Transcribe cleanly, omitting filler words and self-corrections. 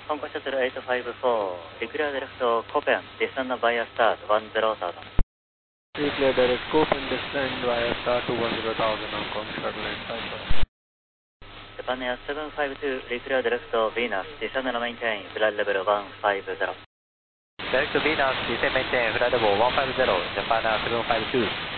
香港シャトル854、Declare direct Copen, descend via start 10,000. Declare direct Copen, descend via start to 10,000 Hong Kong Shuttle 854. Japan Air 752, Declare direct Venus, descend and maintain flight level 150. Direct Venus, descend maintain flight level 150, Japan Air 752.